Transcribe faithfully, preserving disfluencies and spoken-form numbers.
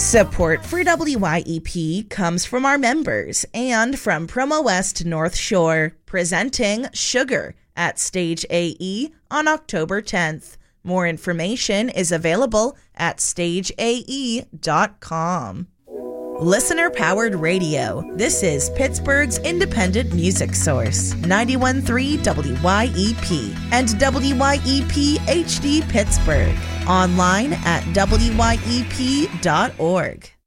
Support for W Y E P comes from our members and from Promo West North Shore, presenting Sugar at Stage A E on October tenth. More information is available at stage a e dot com. Listener-powered radio. This is Pittsburgh's independent music source, ninety-one point three W Y E P and W Y E P H D Pittsburgh. Online at W Y E P dot org.